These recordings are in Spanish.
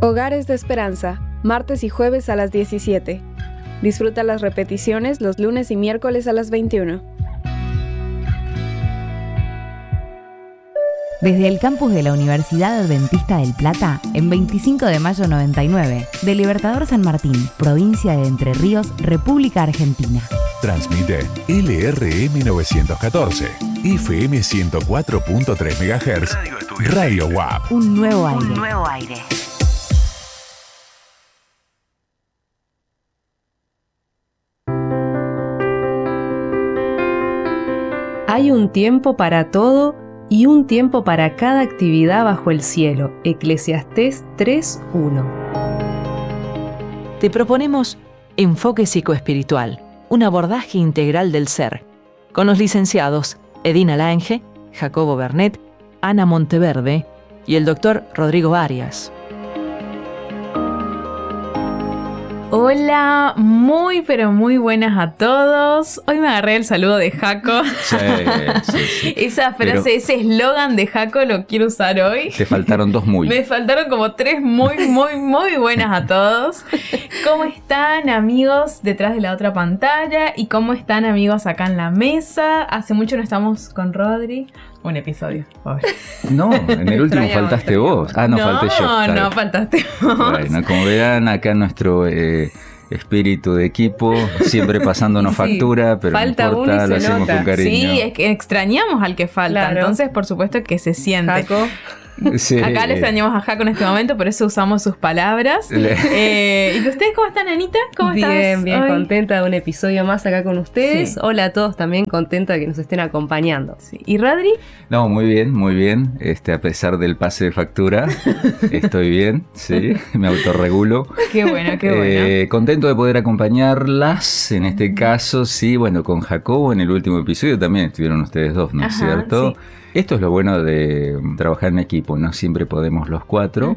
Hogares de Esperanza, martes y jueves a las 17. Disfruta las repeticiones los lunes y miércoles a las 21. Desde el campus de la Universidad Adventista del Plata, en 25 de mayo 99, de Libertador San Martín, provincia de Entre Ríos, República Argentina. Transmite LRM 914, FM 104.3 MHz, Radio WAP. Un nuevo aire. Hay un tiempo para todo y un tiempo para cada actividad bajo el cielo. Eclesiastés 3:1. Te proponemos Enfoque Psicoespiritual, un abordaje integral del ser, con los licenciados Edina Lange, Jacobo Bernet, Ana Monteverde y el doctor Rodrigo Arias. Hola, muy pero muy buenas a todos. Hoy me agarré el saludo de Jaco. Sí. Esa frase, ese eslogan de Jaco lo quiero usar hoy. Te faltaron dos muy. Me faltaron como tres muy buenas a todos. ¿Cómo están, amigos detrás de la otra pantalla? ¿Y cómo están, amigos acá en la mesa? Hace mucho no estamos con Rodri. Un episodio. Pobre. No, en el último faltaste vos. Ah, no, falté yo. No, faltaste vos. Bueno, como verán, acá nuestro espíritu de equipo, siempre pasándonos factura, pero falta no importa, lo hacemos con cariño. Sí, es que extrañamos al que falta, claro. Entonces por supuesto que se siente. Jaco. Sí. Acá le extrañamos a Jaco en este momento, por eso usamos sus palabras. ¿Y ustedes cómo están, Anita? ¿Cómo estás? Bien, contenta de un episodio más acá con ustedes. Sí. Hola a todos, también contenta de que nos estén acompañando. Sí. ¿Y Rodri? No, muy bien. A pesar del pase de factura, estoy bien, sí, me autorregulo. Qué bueno. Contento de poder acompañarlas, en este caso, sí, bueno, con Jacobo en el último episodio también estuvieron ustedes dos, ¿no es cierto? Sí. Esto es lo bueno de trabajar en equipo, no siempre podemos los cuatro,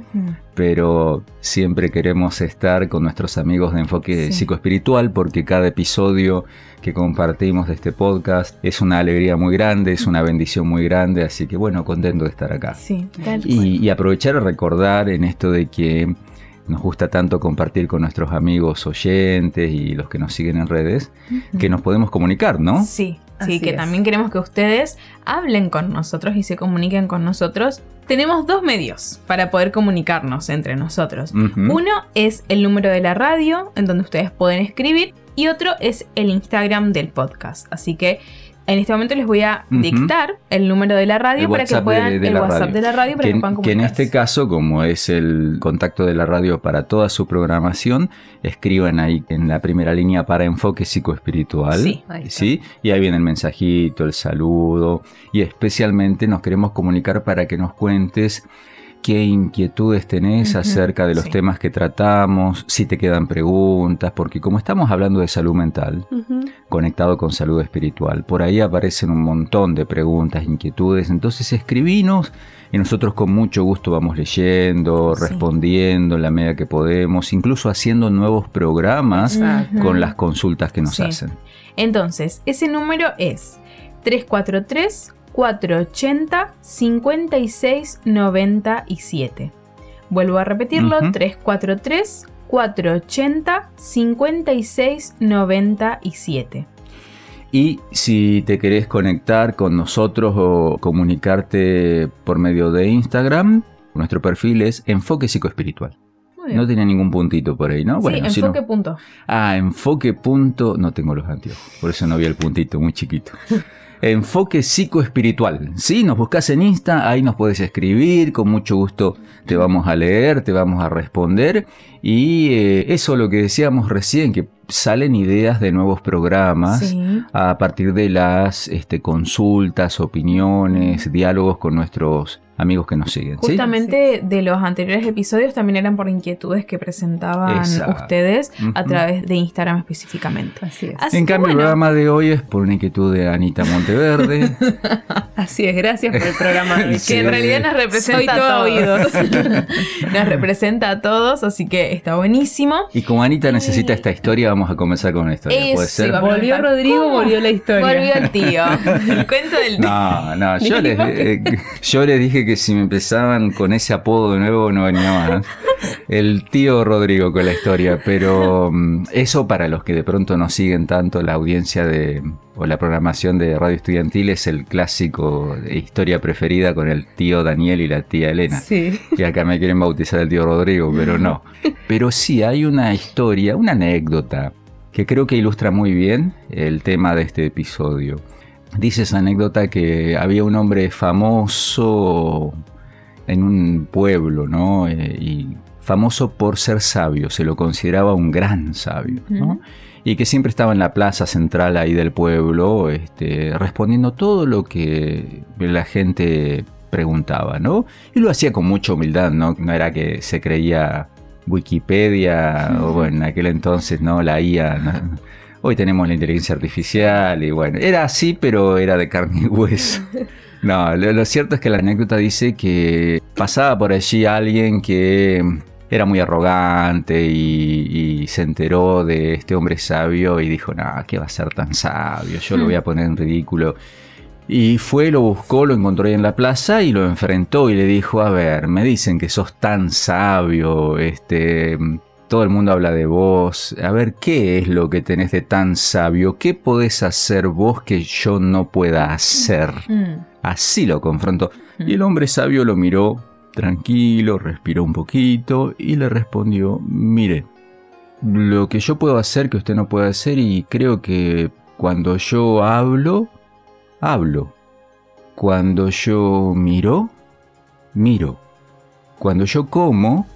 pero siempre queremos estar con nuestros amigos de Enfoque Psicoespiritual, porque cada episodio que compartimos de este podcast es una alegría muy grande, es una bendición muy grande, así que bueno, contento de estar acá. Sí, tal cual. Y aprovechar a recordar en esto de que nos gusta tanto compartir con nuestros amigos oyentes y los que nos siguen en redes, que nos podemos comunicar, ¿no? Sí, Así que es. también queremos que ustedes hablen con nosotros y se comuniquen con nosotros. Tenemos dos medios para poder comunicarnos entre nosotros. Uno es el número de la radio, en donde ustedes pueden escribir, y otro es el Instagram del podcast. Así que en este momento les voy a dictar el número de la radio para que puedan, el WhatsApp de la radio para que puedan comunicarse. Que en este caso, como es el contacto de la radio para toda su programación, escriban ahí en la primera línea para Enfoque Psicoespiritual. Sí, ¿sí? Y ahí viene el mensajito, el saludo, y especialmente nos queremos comunicar para que nos cuentes qué inquietudes tenés acerca de los temas que tratamos, si te quedan preguntas, porque como estamos hablando de salud mental, conectado con salud espiritual, por ahí aparecen un montón de preguntas, inquietudes, entonces escribinos y nosotros con mucho gusto vamos leyendo, respondiendo en la medida que podemos, incluso haciendo nuevos programas con las consultas que nos hacen. Entonces, ese número es 343-480-5697. Vuelvo a repetirlo, 343-480-5697. Y si te querés conectar con nosotros o comunicarte por medio de Instagram, nuestro perfil es Enfoque Psicoespiritual. No tiene ningún puntito por ahí, ¿no? Bueno, sí, enfoque no... punto. Enfoque punto... No tengo los anteojos, por eso no vi el puntito, muy chiquito. Enfoque Psicoespiritual. Sí, nos buscas en Insta, ahí nos puedes escribir, con mucho gusto te vamos a leer, te vamos a responder. Y eso lo que decíamos recién, que salen ideas de nuevos programas a partir de las consultas, opiniones, diálogos con nuestros amigos que nos siguen. Justamente de los anteriores episodios también eran por inquietudes que presentaban ustedes a través de Instagram específicamente. Así es. Así en cambio, el programa de hoy es por una inquietud de Anita Monteverde. Así es, gracias por el programa. Que en realidad nos representa a todos. Nos representa a todos, así que está buenísimo. Y como Anita necesita esta historia, vamos a comenzar con una historia. ¿Puede ser? Volvió Rodrigo, volvió la historia. Volvió el tío. El cuento del tío. No, yo les dije que si me empezaban con ese apodo de nuevo no venía más. el tío Rodrigo con la historia, pero eso para los que de pronto no siguen tanto la audiencia o la programación de Radio Estudiantil es el clásico de historia preferida con el tío Daniel y la tía Elena. Sí. Que acá me quieren bautizar el tío Rodrigo, pero no. Pero sí, hay una historia, una anécdota que creo que ilustra muy bien el tema de este episodio. Dice esa anécdota que había un hombre famoso en un pueblo, ¿no? Y famoso por ser sabio, se lo consideraba un gran sabio, ¿no? Y que siempre estaba en la plaza central ahí del pueblo, respondiendo todo lo que la gente preguntaba, ¿no? Y lo hacía con mucha humildad, ¿no? No era que se creía Wikipedia, o bueno, en aquel entonces, ¿no? La IA, ¿no? Hoy tenemos la inteligencia artificial y bueno, era así, pero era de carne y hueso. No, lo cierto es que la anécdota dice que pasaba por allí alguien que era muy arrogante y se enteró de este hombre sabio y dijo, no, ¿qué va a ser tan sabio? Yo lo voy a poner en ridículo. Y fue, lo buscó, lo encontró ahí en la plaza y lo enfrentó y le dijo, a ver, me dicen que sos tan sabio, todo el mundo habla de vos, a ver, ¿qué es lo que tenés de tan sabio? ¿Qué podés hacer vos que yo no pueda hacer? Así lo confrontó. Y el hombre sabio lo miró tranquilo, respiró un poquito y le respondió, mire, lo que yo puedo hacer que usted no puede hacer y creo que cuando yo hablo. Cuando yo miro. Cuando yo como.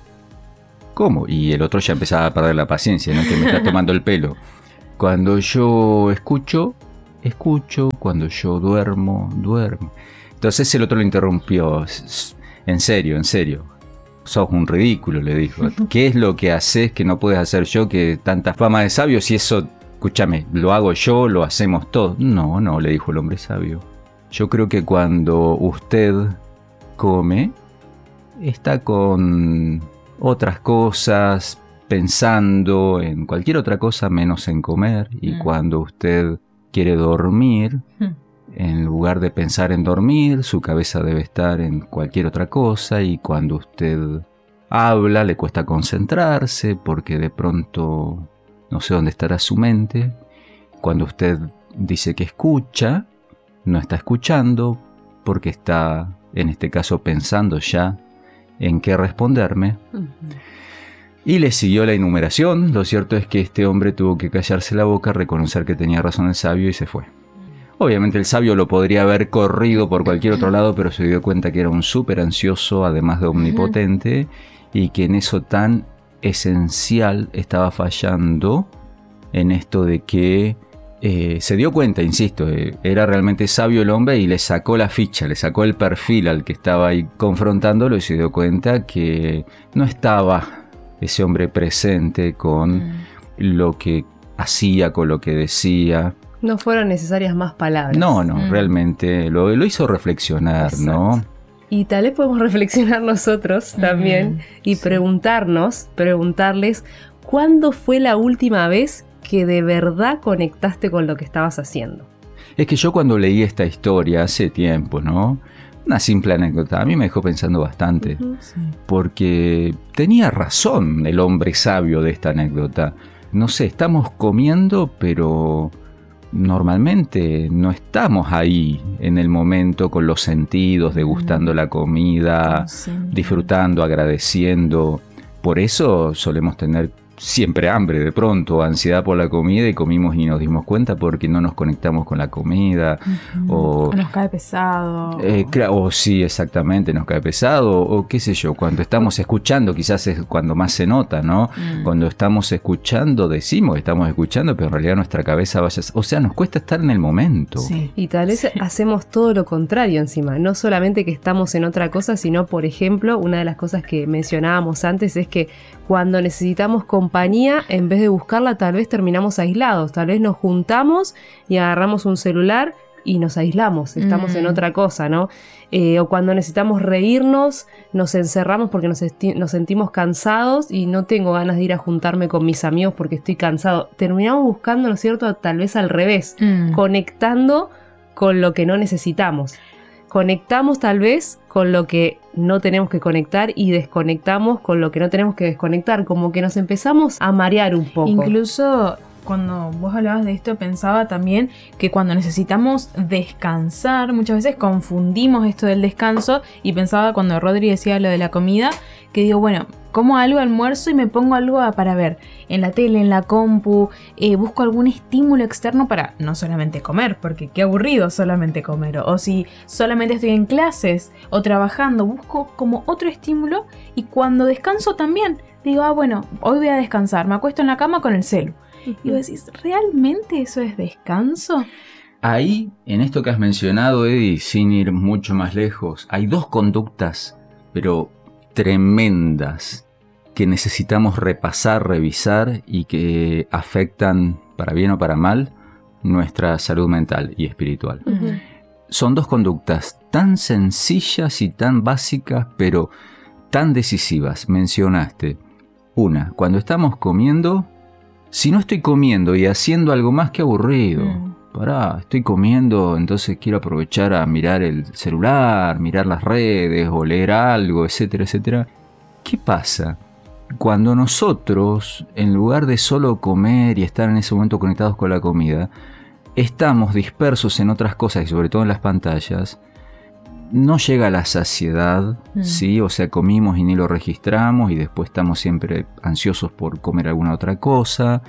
Y el otro ya empezaba a perder la paciencia, ¿no? Que me está tomando el pelo. Cuando yo escucho. Cuando yo duermo. Entonces el otro lo interrumpió. En serio. Sos un ridículo, le dijo. ¿Qué es lo que haces que no puedes hacer yo, que tanta fama de sabio, si eso... Escúchame, lo hago yo, lo hacemos todos. No, le dijo el hombre sabio. Yo creo que cuando usted come, está con otras cosas, pensando en cualquier otra cosa menos en comer. Y cuando usted quiere dormir, en lugar de pensar en dormir, su cabeza debe estar en cualquier otra cosa. Y cuando usted habla, le cuesta concentrarse porque de pronto... No sé dónde estará su mente. Cuando usted dice que escucha, no está escuchando porque está, en este caso, pensando ya en qué responderme. Y le siguió la enumeración. Lo cierto es que este hombre tuvo que callarse la boca, reconocer que tenía razón el sabio y se fue. Obviamente el sabio lo podría haber corrido por cualquier otro lado, pero se dio cuenta que era un súper ansioso, además de omnipotente, y que en eso tan esencial estaba fallando, en esto de que se dio cuenta, insisto, era realmente sabio el hombre y le sacó la ficha, le sacó el perfil al que estaba ahí confrontándolo y se dio cuenta que no estaba ese hombre presente con lo que hacía, con lo que decía. No fueron necesarias más palabras. No, realmente lo hizo reflexionar, exacto. ¿No? Y tal vez podemos reflexionar nosotros también y preguntarles, ¿cuándo fue la última vez que de verdad conectaste con lo que estabas haciendo? Es que yo cuando leí esta historia hace tiempo, ¿no? Una simple anécdota, a mí me dejó pensando bastante, porque tenía razón el hombre sabio de esta anécdota. No sé, estamos comiendo, pero... Normalmente no estamos ahí en el momento con los sentidos, degustando la comida, disfrutando, agradeciendo. Por eso solemos tener siempre hambre de pronto, ansiedad por la comida y comimos y nos dimos cuenta porque no nos conectamos con la comida. O nos cae pesado. O sí, exactamente, nos cae pesado o qué sé yo, cuando estamos escuchando quizás es cuando más se nota, ¿no? Cuando estamos escuchando decimos que estamos escuchando, pero en realidad nuestra cabeza vaya... O sea, nos cuesta estar en el momento. Sí. Y tal vez hacemos todo lo contrario encima, no solamente que estamos en otra cosa, sino, por ejemplo, una de las cosas que mencionábamos antes es que cuando necesitamos compañía, en vez de buscarla, tal vez terminamos aislados. Tal vez nos juntamos y agarramos un celular y nos aislamos. Estamos en otra cosa, ¿no? O cuando necesitamos reírnos, nos encerramos porque nos sentimos cansados y no tengo ganas de ir a juntarme con mis amigos porque estoy cansado. Terminamos buscando, ¿no es cierto?, tal vez al revés, conectando con lo que no necesitamos. conectamos tal vez con lo que no tenemos que conectar y desconectamos con lo que no tenemos que desconectar, como que nos empezamos a marear un poco. Incluso cuando vos hablabas de esto pensaba también que cuando necesitamos descansar, muchas veces confundimos esto del descanso, y pensaba cuando Rodri decía lo de la comida, que digo, bueno, como algo almuerzo y me pongo algo para ver en la tele, en la compu, busco algún estímulo externo para no solamente comer, porque qué aburrido solamente comer, o si solamente estoy en clases o trabajando, busco como otro estímulo, y cuando descanso también digo, bueno, hoy voy a descansar, me acuesto en la cama con el celu. Y vos decís, ¿realmente eso es descanso? Ahí, en esto que has mencionado, Eddie, sin ir mucho más lejos, hay dos conductas, pero tremendas, que necesitamos repasar, revisar y que afectan, para bien o para mal, nuestra salud mental y espiritual. Uh-huh. Son dos conductas tan sencillas y tan básicas, pero tan decisivas. Mencionaste una, cuando estamos comiendo. Si no estoy comiendo y haciendo algo más, que aburrido. Estoy comiendo, entonces quiero aprovechar a mirar el celular, mirar las redes o leer algo, etcétera, etcétera. ¿Qué pasa? Cuando nosotros, en lugar de solo comer y estar en ese momento conectados con la comida, estamos dispersos en otras cosas y sobre todo en las pantallas, no llega la saciedad, ¿sí? O sea, comimos y ni lo registramos y después estamos siempre ansiosos por comer alguna otra cosa.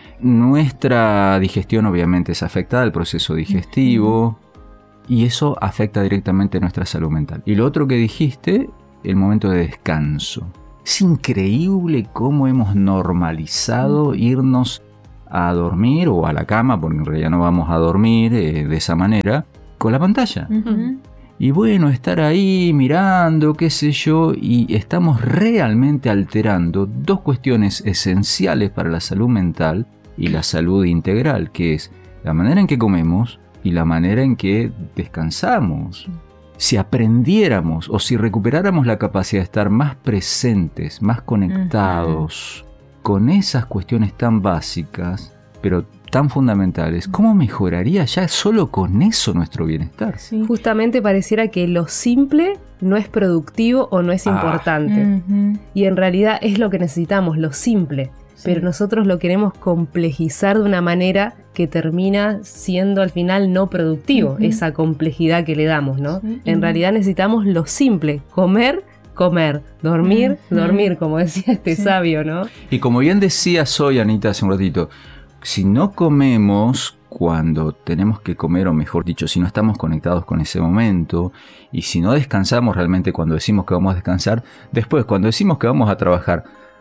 Nuestra digestión obviamente es afectada, el proceso digestivo, y eso afecta directamente nuestra salud mental. Y lo otro que dijiste, el momento de descanso. Es increíble cómo hemos normalizado irnos a dormir o a la cama, porque en realidad no vamos a dormir de esa manera, con la pantalla. Y bueno, estar ahí mirando, qué sé yo, y estamos realmente alterando dos cuestiones esenciales para la salud mental y la salud integral, que es la manera en que comemos y la manera en que descansamos. Si aprendiéramos o si recuperáramos la capacidad de estar más presentes, más conectados con esas cuestiones tan básicas, pero tan fundamentales, ¿cómo mejoraría ya solo con eso nuestro bienestar? Sí. Justamente pareciera que lo simple no es productivo o no es importante. Y en realidad es lo que necesitamos, lo simple. Sí. Pero nosotros lo queremos complejizar de una manera que termina siendo al final no productivo, esa complejidad que le damos, ¿no? Sí. En realidad necesitamos lo simple, comer, dormir, como decía este sabio, ¿no? Y como bien decías hoy, Anita, hace un ratito, si no comemos cuando tenemos que comer, o mejor dicho, si no estamos conectados con ese momento, y si no descansamos realmente cuando decimos que vamos a descansar, después cuando decimos que vamos a trabajar,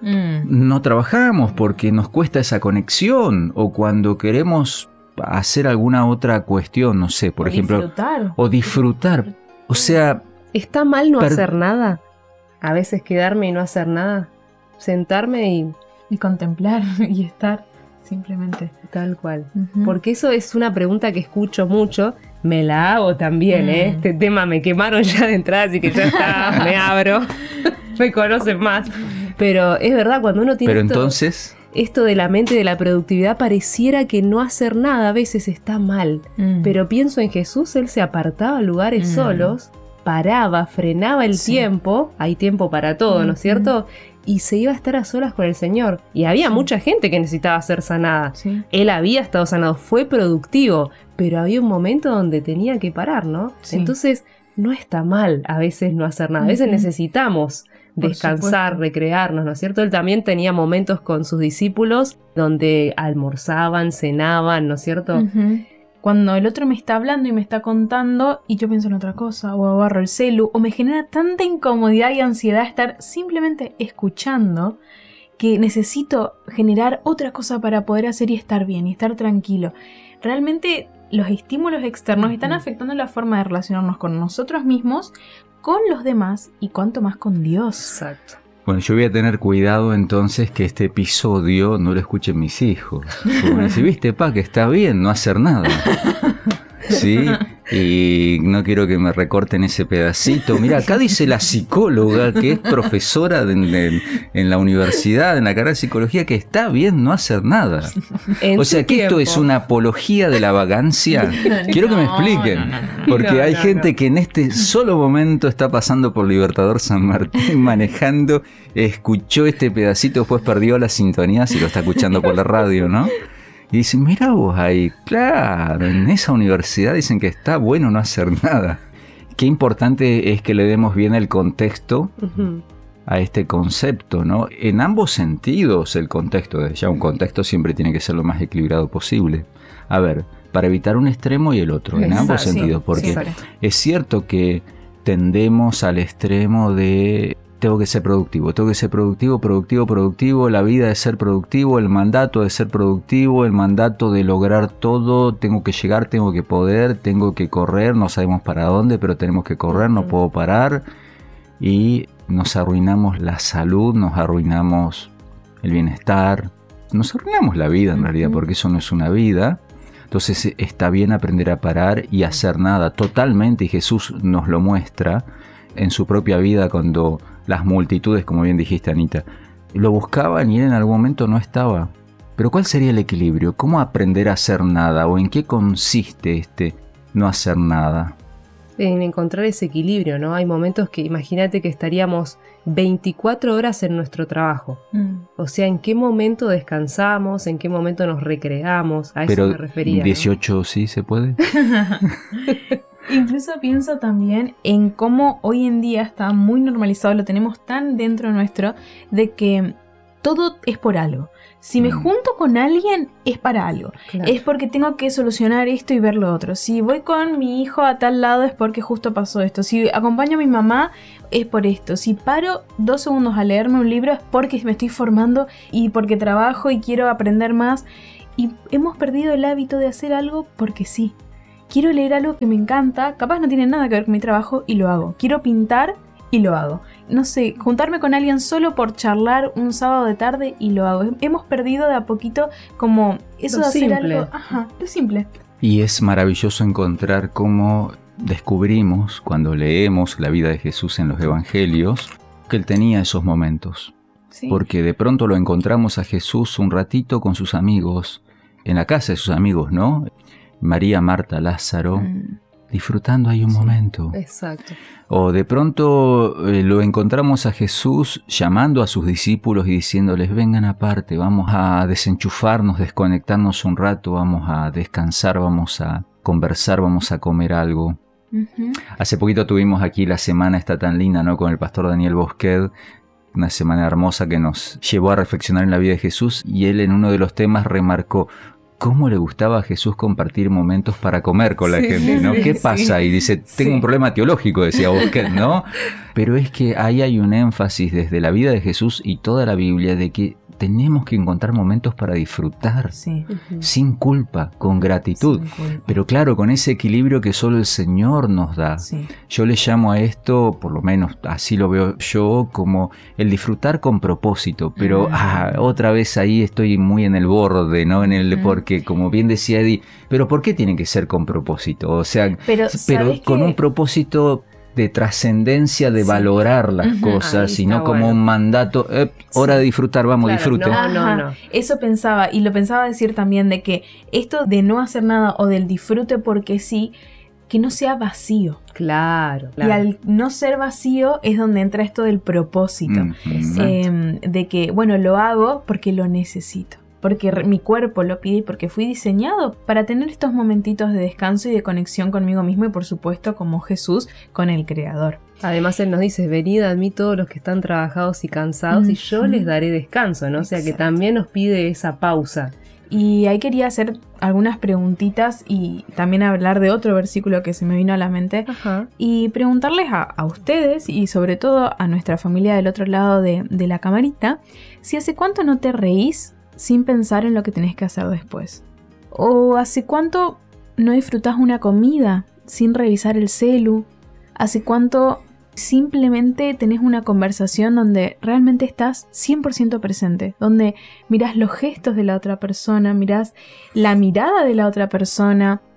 no trabajamos porque nos cuesta esa conexión, o cuando queremos hacer alguna otra cuestión, no sé, por ejemplo, disfrutar. O sea, ¿está mal no hacer nada? A veces quedarme y no hacer nada, sentarme y contemplar y estar simplemente. Tal cual. Porque eso es una pregunta que escucho mucho, me la hago también, Este tema me quemaron ya de entrada, así que ya está, me abro, me conocen más. Pero es verdad, cuando uno tiene esto de la mente, de la productividad, pareciera que no hacer nada a veces está mal. Pero pienso en Jesús, Él se apartaba a lugares solos, paraba, frenaba el tiempo, hay tiempo para todo, ¿no es cierto? Y se iba a estar a solas con el Señor. Y había mucha gente que necesitaba ser sanada. Sí. Él había estado sanado, fue productivo, pero había un momento donde tenía que parar, ¿no? Sí. Entonces, no está mal a veces no hacer nada. A veces necesitamos descansar, recrearnos, ¿no es cierto? Él también tenía momentos con sus discípulos donde almorzaban, cenaban, ¿no es cierto? Cuando el otro me está hablando y me está contando y yo pienso en otra cosa, o agarro el celu, o me genera tanta incomodidad y ansiedad estar simplemente escuchando, que necesito generar otra cosa para poder hacer y estar bien, y estar tranquilo. Realmente los estímulos externos están afectando la forma de relacionarnos con nosotros mismos, con los demás y cuanto más con Dios. Exacto. Bueno, yo voy a tener cuidado entonces que este episodio no lo escuchen mis hijos. Como si viste, pa, que está bien no hacer nada. ¿sí? Y no quiero que me recorten ese pedacito. Mira, acá dice la psicóloga, que es profesora en la universidad, en la carrera de psicología, que está bien no hacer nada. O sea, que esto es una apología de la vagancia. Quiero que me expliquen. Porque hay gente que en este solo momento está pasando por Libertador San Martín manejando, escuchó este pedacito, después perdió la sintonía si lo está escuchando por la radio, ¿no? Y dicen, mira vos ahí, claro, en esa universidad dicen que está bueno no hacer nada. Qué importante es que le demos bien el contexto a este concepto, ¿no? En ambos sentidos el contexto, ya un contexto siempre tiene que ser lo más equilibrado posible. A ver, para evitar un extremo y el otro, en ambos sentidos, porque es cierto que tendemos al extremo de tengo que ser productivo, la vida de ser productivo, el mandato de ser productivo, el mandato de lograr todo, tengo que llegar, tengo que poder, tengo que correr, no sabemos para dónde, pero tenemos que correr, no puedo parar, y nos arruinamos la salud, nos arruinamos el bienestar, nos arruinamos la vida en realidad, porque eso no es una vida. Entonces está bien aprender a parar y hacer nada totalmente, y Jesús nos lo muestra en su propia vida cuando las multitudes, como bien dijiste, Anita, lo buscaban y él en algún momento no estaba. Pero ¿cuál sería el equilibrio? ¿Cómo aprender a hacer nada? ¿O en qué consiste este no hacer nada? En encontrar ese equilibrio, ¿no? Hay momentos que imagínate que estaríamos 24 horas en nuestro trabajo. O sea, ¿en qué momento descansamos? ¿En qué momento nos recreamos? A eso me refería. 18 ¿no? Sí se puede. Incluso pienso también en cómo hoy en día está muy normalizado, lo tenemos tan dentro nuestro, de que todo es por algo. Si me junto con alguien, es para algo. Claro. Es porque tengo que solucionar esto y ver lo otro. Si voy con mi hijo a tal lado, es porque justo pasó esto. Si acompaño a mi mamá, es por esto. Si paro 2 segundos a leerme un libro, es porque me estoy formando y porque trabajo y quiero aprender más. Y hemos perdido el hábito de hacer algo porque sí. Quiero leer algo que me encanta, capaz no tiene nada que ver con mi trabajo y lo hago. Quiero pintar y lo hago. No sé, juntarme con alguien solo por charlar un sábado de tarde y lo hago. Hemos perdido de a poquito como eso de hacer algo. Ajá, lo simple. Y es maravilloso encontrar cómo descubrimos cuando leemos la vida de Jesús en los evangelios que él tenía esos momentos. Sí. Porque de pronto lo encontramos a Jesús un ratito con sus amigos, en la casa de sus amigos, ¿no? María, Marta, Lázaro, disfrutando ahí un momento. Exacto. O de pronto lo encontramos a Jesús llamando a sus discípulos y diciéndoles, vengan aparte, vamos a desenchufarnos, desconectarnos un rato, vamos a descansar, vamos a conversar, vamos a comer algo. Hace poquito tuvimos aquí la semana esta tan linda, ¿no? Con el pastor Daniel Bosquet, una semana hermosa que nos llevó a reflexionar en la vida de Jesús, y él en uno de los temas remarcó cómo le gustaba a Jesús compartir momentos para comer con la gente, ¿no? ¿Qué pasa? Y dice, tengo un problema teológico, decía Bosquet, ¿no? Pero es que ahí hay un énfasis desde la vida de Jesús y toda la Biblia de que tenemos que encontrar momentos para disfrutar, sin culpa, con gratitud, pero claro, con ese equilibrio que solo el Señor nos da. Yo le llamo a esto, por lo menos así lo veo yo, como el disfrutar con propósito, pero otra vez ahí estoy muy en el borde, ¿no? Porque como bien decía Eddie, pero ¿por qué tiene que ser con propósito? O sea, pero con un propósito de trascendencia, de valorar las cosas, y no como un mandato, hora de disfrutar, vamos, disfruten. No. Eso pensaba, y lo pensaba decir también, de que esto de no hacer nada o del disfrute porque sí, que no sea vacío. Claro. Y al no ser vacío es donde entra esto del propósito, de que, bueno, lo hago porque lo necesito, porque mi cuerpo lo pide y porque fui diseñado para tener estos momentitos de descanso y de conexión conmigo mismo y por supuesto como Jesús con el Creador. Además él nos dice, venid a mí todos los que están trabajados y cansados y yo les daré descanso, ¿no? O sea que también nos pide esa pausa. Y ahí quería hacer algunas preguntitas y también hablar de otro versículo que se me vino a la mente y preguntarles a ustedes y sobre todo a nuestra familia del otro lado de la camarita, si hace cuánto no te reís sin pensar en lo que tenés que hacer después. ¿O hace cuánto no disfrutás una comida sin revisar el celu? ¿Hace cuánto simplemente tenés una conversación donde realmente estás 100% presente? Donde mirás los gestos de la otra persona, mirás la mirada de la otra persona,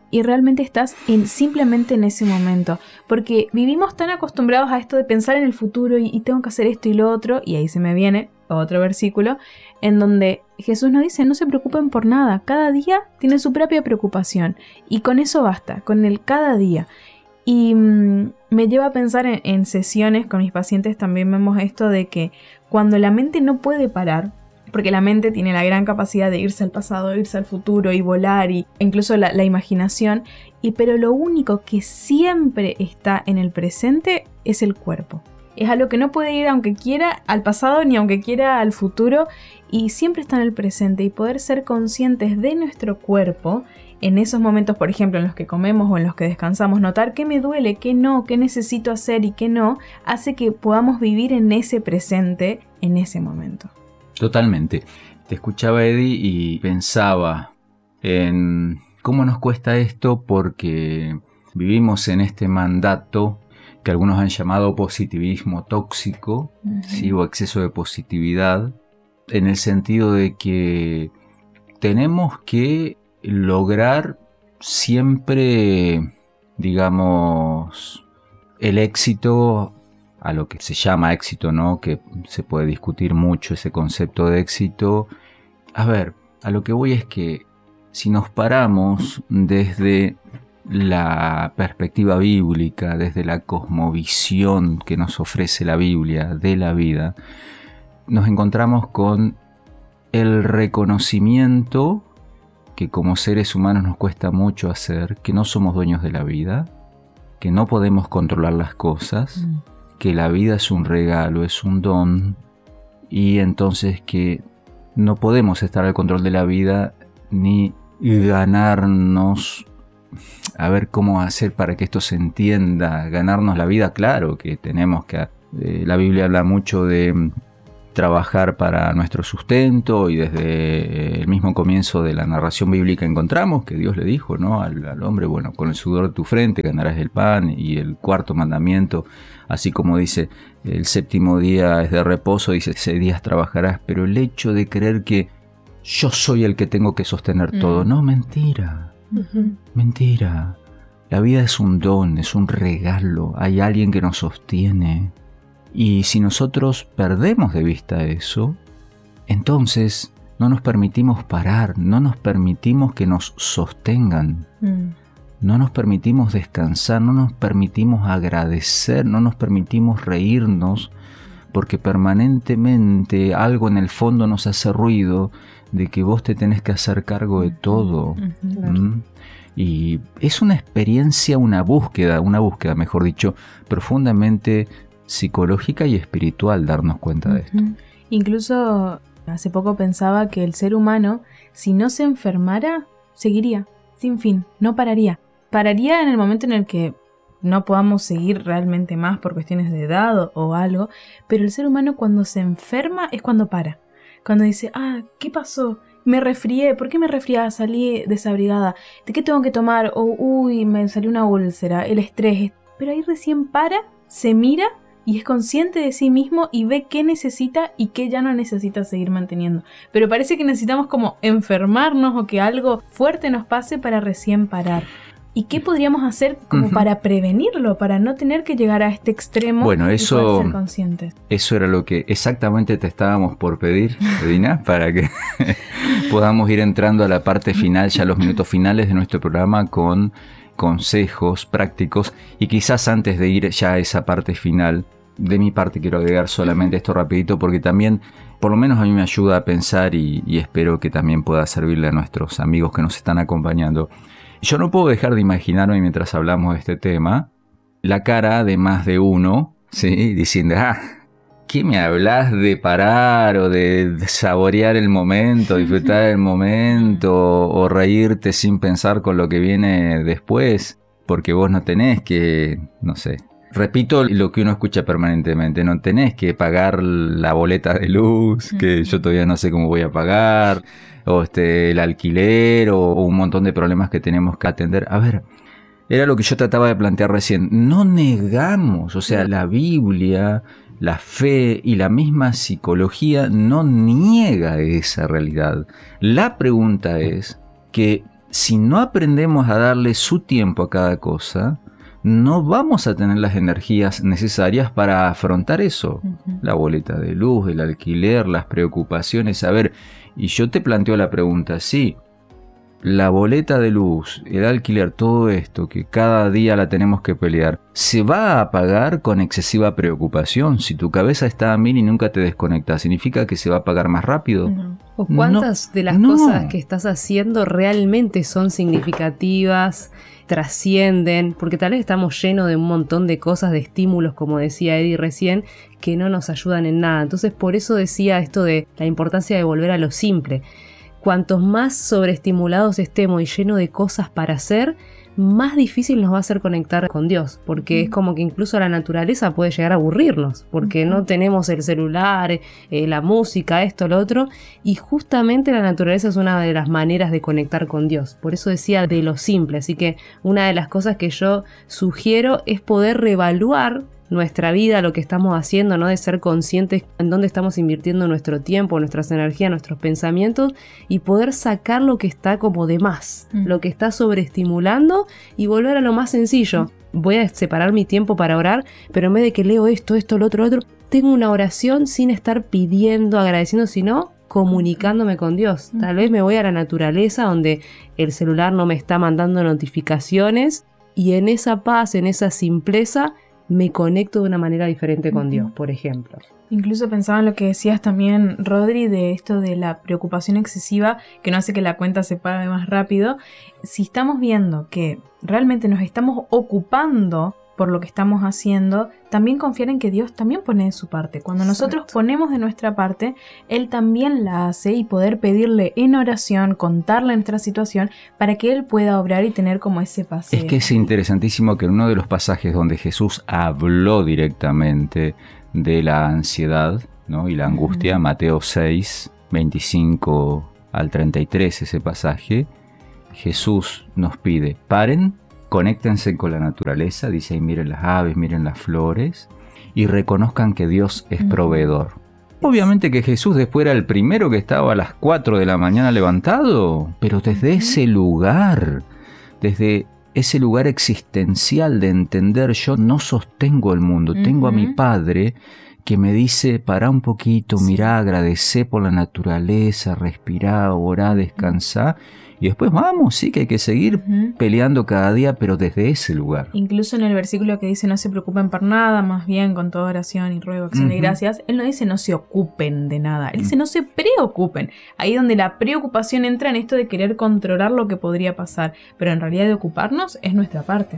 y realmente estás simplemente en ese momento. Porque vivimos tan acostumbrados a esto de pensar en el futuro y tengo que hacer esto y lo otro, y ahí se me viene otro versículo en donde Jesús nos dice: no se preocupen por nada, cada día tiene su propia preocupación, y con eso basta, con el cada día. Y me lleva a pensar en sesiones con mis pacientes, también vemos esto de que cuando la mente no puede parar, porque la mente tiene la gran capacidad de irse al pasado, irse al futuro y volar, y incluso la imaginación, pero lo único que siempre está en el presente es el cuerpo. Es algo que no puede ir aunque quiera al pasado ni aunque quiera al futuro, y siempre está en el presente, y poder ser conscientes de nuestro cuerpo en esos momentos, por ejemplo, en los que comemos o en los que descansamos, notar qué me duele, qué no, qué necesito hacer y qué no, hace que podamos vivir en ese presente, en ese momento. Totalmente. Te escuchaba, Eddie, y pensaba en cómo nos cuesta esto, porque vivimos en este mandato que algunos han llamado positivismo tóxico, ¿sí? O exceso de positividad, en el sentido de que tenemos que lograr siempre, digamos, el éxito, a lo que se llama éxito, ¿no? Que se puede discutir mucho ese concepto de éxito. A ver, a lo que voy es que si nos paramos desde la perspectiva bíblica, desde la cosmovisión que nos ofrece la Biblia de la vida, nos encontramos con el reconocimiento que como seres humanos nos cuesta mucho hacer, que no somos dueños de la vida, que no podemos controlar las cosas, que la vida es un regalo, es un don, y entonces que no podemos estar al control de la vida ni ganarnos, a ver cómo hacer para que esto se entienda, ganarnos la vida. Claro que tenemos que, la Biblia habla mucho de trabajar para nuestro sustento, y desde el mismo comienzo de la narración bíblica encontramos que Dios le dijo, ¿no? al hombre, bueno, con el sudor de tu frente ganarás el pan, y el cuarto mandamiento, así como dice, el séptimo día es de reposo, dice 6 días trabajarás, pero el hecho de creer que yo soy el que tengo que sostener todo, no, mentira, mentira, la vida es un don, es un regalo, hay alguien que nos sostiene. Y si nosotros perdemos de vista eso, entonces no nos permitimos parar, no nos permitimos que nos sostengan, no nos permitimos descansar, no nos permitimos agradecer, no nos permitimos reírnos, porque permanentemente algo en el fondo nos hace ruido de que vos te tenés que hacer cargo de todo. Y es una experiencia, una búsqueda, mejor dicho, profundamente psicológica y espiritual, darnos cuenta de esto. Incluso hace poco pensaba que el ser humano, si no se enfermara, seguiría, sin fin, no pararía. Pararía en el momento en el que no podamos seguir realmente más por cuestiones de edad o algo, pero el ser humano cuando se enferma es cuando para. Cuando dice, ¿qué pasó? Me resfrié, ¿por qué me resfrié? Salí desabrigada, ¿de qué tengo que tomar? Me salió una úlcera, el estrés. Pero ahí recién para, se mira y es consciente de sí mismo y ve qué necesita y qué ya no necesita seguir manteniendo. Pero parece que necesitamos como enfermarnos o que algo fuerte nos pase para recién parar. ¿Y qué podríamos hacer como para prevenirlo, para no tener que llegar a este extremo y poder ser conscientes? Eso era lo que exactamente te estábamos por pedir, Edina, para que podamos ir entrando a la parte final, ya los minutos finales de nuestro programa, con consejos prácticos. Y quizás antes de ir ya a esa parte final, de mi parte quiero agregar solamente esto rapidito, porque también, por lo menos a mí me ayuda a pensar, y espero que también pueda servirle a nuestros amigos que nos están acompañando. Yo no puedo dejar de imaginarme, mientras hablamos de este tema, la cara de más de uno, ¿sí? Diciendo, ¿qué me hablas de parar o de saborear el momento, disfrutar el momento, o reírte sin pensar con lo que viene después? Porque vos no tenés que, no sé, repito lo que uno escucha permanentemente, no tenés que pagar la boleta de luz, que yo todavía no sé cómo voy a pagar, o el alquiler, o un montón de problemas que tenemos que atender. A ver, era lo que yo trataba de plantear recién. No negamos, o sea, la Biblia, la fe y la misma psicología no niega esa realidad. La pregunta es que si no aprendemos a darle su tiempo a cada cosa, no vamos a tener las energías necesarias para afrontar eso. La boleta de luz, el alquiler, las preocupaciones. A ver, y yo te planteo la pregunta, sí, la boleta de luz, el alquiler, todo esto que cada día la tenemos que pelear, ¿se va a pagar con excesiva preocupación? Si tu cabeza está a 1000 y nunca te desconectas, ¿significa que se va a pagar más rápido? No. ¿O cuántas de las cosas que estás haciendo realmente son significativas, trascienden? Porque tal vez estamos llenos de un montón de cosas, de estímulos, como decía Eddie recién, que no nos ayudan en nada. Entonces, por eso decía esto de la importancia de volver a lo simple. Cuantos más sobreestimulados estemos y llenos de cosas para hacer, más difícil nos va a ser conectar con Dios, porque es como que incluso la naturaleza puede llegar a aburrirnos, porque no tenemos el celular, la música, esto, lo otro, y justamente la naturaleza es una de las maneras de conectar con Dios. Por eso decía de lo simple, así que una de las cosas que yo sugiero es poder reevaluar nuestra vida, lo que estamos haciendo, ¿no? De ser conscientes en dónde estamos invirtiendo nuestro tiempo, nuestras energías, nuestros pensamientos, y poder sacar lo que está como de más, lo que está sobreestimulando, y volver a lo más sencillo. Voy a separar mi tiempo para orar, pero en vez de que leo esto, lo otro, tengo una oración sin estar pidiendo, agradeciendo, sino comunicándome con Dios. Tal vez me voy a la naturaleza donde el celular no me está mandando notificaciones, y en esa paz, en esa simpleza, me conecto de una manera diferente con Dios, por ejemplo. Incluso pensaba en lo que decías también, Rodri, de esto de la preocupación excesiva que no hace que la cuenta se pague más rápido. Si estamos viendo que realmente nos estamos ocupando por lo que estamos haciendo, también confiar en que Dios también pone de su parte. Cuando nosotros ponemos de nuestra parte, Él también la hace, y poder pedirle en oración, contarle nuestra situación, para que Él pueda obrar y tener como ese pase. Es que es interesantísimo que en uno de los pasajes donde Jesús habló directamente de la ansiedad, ¿no? Y la angustia, Mateo 6, 25 al 33, ese pasaje, Jesús nos pide, paren, conéctense con la naturaleza, dice ahí, miren las aves, miren las flores, y reconozcan que Dios es proveedor. Obviamente que Jesús después era el primero que estaba a las 4 de la mañana levantado, pero desde ese lugar, desde ese lugar existencial de entender, yo no sostengo el mundo, tengo a mi Padre que me dice, pará un poquito, mirá, agradecé por la naturaleza, respirá, orá, descansá, y después vamos, sí que hay que seguir peleando cada día, pero desde ese lugar. Incluso en el versículo que dice no se preocupen por nada, más bien con toda oración y ruego, acción y gracias, Él no dice no se ocupen de nada, Él dice no se preocupen. Ahí donde la preocupación entra en esto de querer controlar lo que podría pasar, pero en realidad de ocuparnos es nuestra parte.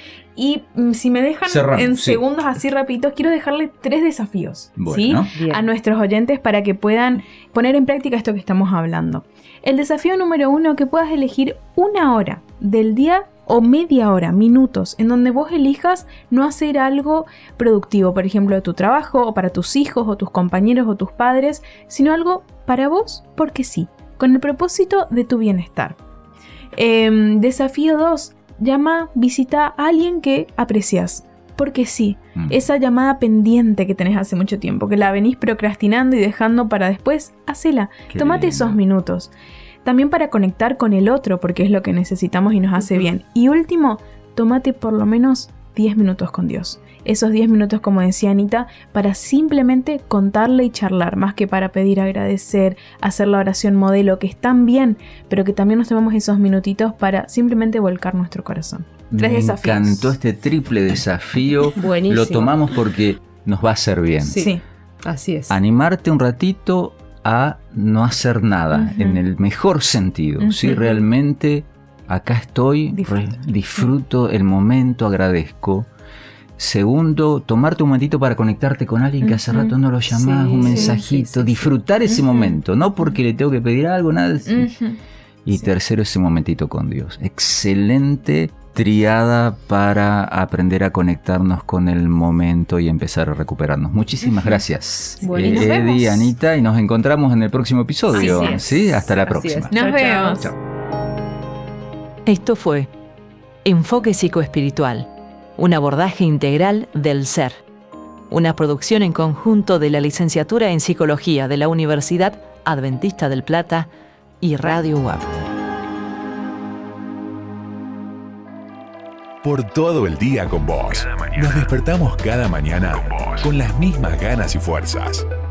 Y si me dejan segundos así rapiditos, quiero dejarle 3 desafíos, bueno, ¿sí? A nuestros oyentes para que puedan poner en práctica esto que estamos hablando. El desafío número 1, que puedas elegir 1 hora del día o media hora, minutos, en donde vos elijas no hacer algo productivo, por ejemplo, de tu trabajo, o para tus hijos, o tus compañeros, o tus padres, sino algo para vos, porque sí, con el propósito de tu bienestar. Desafío 2, visita a alguien que aprecias, porque sí, esa llamada pendiente que tenés hace mucho tiempo, que la venís procrastinando y dejando para después, hacela, tómate esos minutos. También para conectar con el otro, porque es lo que necesitamos y nos hace bien. Y último, tómate por lo menos 10 minutos con Dios. Esos 10 minutos, como decía Anita, para simplemente contarle y charlar, más que para pedir, agradecer, hacer la oración modelo, que están bien, pero que también nos tomemos esos minutitos para simplemente volcar nuestro corazón. 3 desafíos. Me encantó este triple desafío. Buenísimo. Lo tomamos porque nos va a hacer bien. Sí, así es. Animarte un ratito a no hacer nada, en el mejor sentido. ¿Sí? Realmente acá estoy, disfruto el momento, agradezco. Segundo, tomarte un momentito para conectarte con alguien que hace rato no lo llamás, un mensajito, disfrutar ese momento, no porque le tengo que pedir algo, nada. Y tercero, ese momentito con Dios. Excelente triada para aprender a conectarnos con el momento y empezar a recuperarnos. Muchísimas gracias, Eddie, Anita, y nos encontramos en el próximo episodio. ¿Sí? Hasta la próxima. Nos vemos. Chao. Esto fue Enfoque Psicoespiritual, un abordaje integral del ser. Una producción en conjunto de la Licenciatura en Psicología de la Universidad Adventista del Plata y Radio UAP. por todo el día con vos. Nos despertamos cada mañana con las mismas ganas y fuerzas.